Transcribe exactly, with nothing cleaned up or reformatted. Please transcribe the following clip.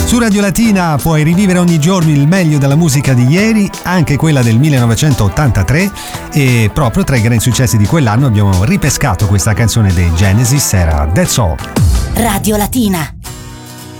Su Radio Latina puoi rivivere ogni giorno il meglio della musica di ieri, anche quella del millenovecentottantatré, e proprio tra i grandi successi di quell'anno abbiamo ripescato questa canzone dei Genesis, era That's All. Radio Latina.